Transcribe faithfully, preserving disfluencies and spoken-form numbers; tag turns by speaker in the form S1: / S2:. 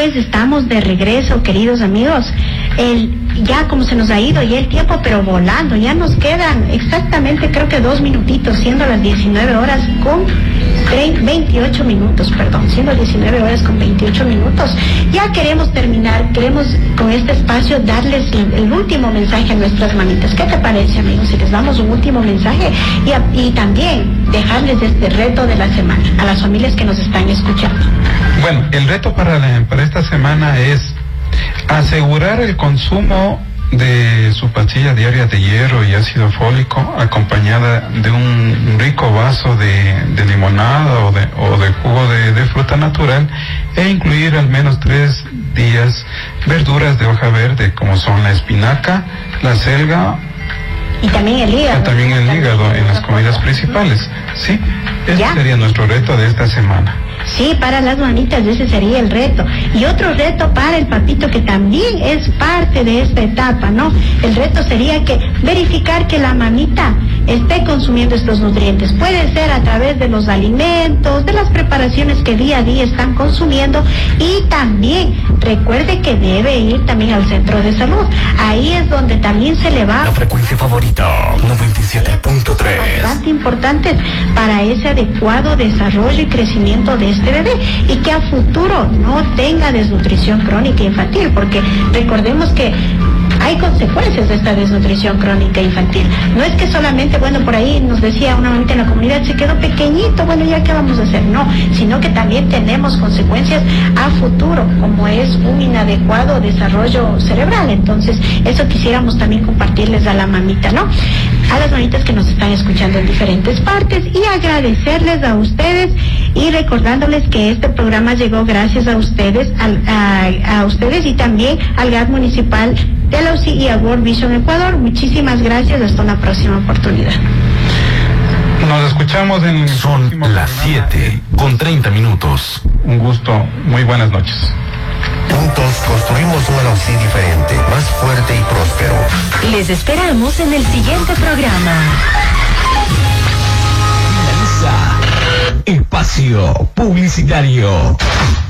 S1: pues estamos de regreso, queridos amigos. El, ya como se nos ha ido ya el tiempo, pero volando, ya nos quedan exactamente creo que dos minutitos, siendo las diecinueve horas con veintiocho minutos, perdón, siendo diecinueve horas con veintiocho minutos. Ya queremos terminar, queremos con este espacio darles el, el último mensaje a nuestras mamitas. ¿Qué te parece, amigos, si les damos un último mensaje y, a, y también dejarles este reto de la semana a las familias que nos están escuchando?
S2: Bueno, el reto para, la, para esta semana es asegurar el consumo de su pastilla diaria de hierro y ácido fólico acompañada de un rico vaso de, de limonada o de, o de jugo de, de fruta natural, e incluir al menos tres días verduras de hoja verde como son la espinaca, la selga
S1: y también el hígado.
S2: También el hígado en las comidas principales. Sí, ese ¿Ya? sería nuestro reto de esta semana.
S1: Sí, para las mamitas ese sería el reto. Y otro reto para el papito, que también es parte de esta etapa, ¿no? El reto sería que verificar que la mamita esté consumiendo estos nutrientes. Puede ser a través de los alimentos, de las preparaciones que día a día están consumiendo, y también recuerde que debe ir también al centro de salud. Ahí es donde también se le va...
S3: La frecuencia favorita, noventa y siete punto tres.
S1: Bastante importantes para ese adecuado desarrollo y crecimiento de este bebé, y que a futuro no tenga desnutrición crónica infantil, porque recordemos que hay consecuencias de esta desnutrición crónica infantil. No es que solamente, bueno, por ahí nos decía una mamita en la comunidad, se quedó pequeñito, bueno, ya qué vamos a hacer. No, sino que también tenemos consecuencias a futuro, como es un inadecuado desarrollo cerebral. Entonces, eso quisiéramos también compartirles a la mamita, ¿no? A las mamitas que nos están escuchando en diferentes partes, y agradecerles a ustedes y recordándoles que este programa llegó gracias a ustedes, a, a, a ustedes y también al G A T municipal de la U C I y a World Vision Ecuador. Muchísimas gracias, hasta una próxima oportunidad.
S2: Nos escuchamos en...
S3: Son las siete con treinta minutos.
S2: Un gusto, muy buenas noches.
S3: Juntos construimos una U C I diferente, más fuerte y próspero.
S4: Les esperamos en el siguiente programa.
S5: Finaliza Espacio Publicitario.